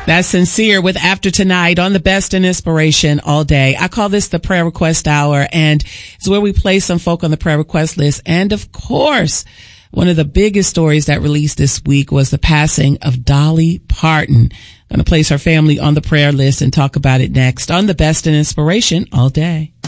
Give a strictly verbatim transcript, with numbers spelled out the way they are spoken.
That's Sincere with After Tonight on the Best in Inspiration all day. I call this the prayer request hour, and it's where we place some folk on the prayer request list. And of course, one of the biggest stories that released this week was the passing of Dolly Parton. I'm going to place her family on the prayer list and talk about it next on the Best in Inspiration all day.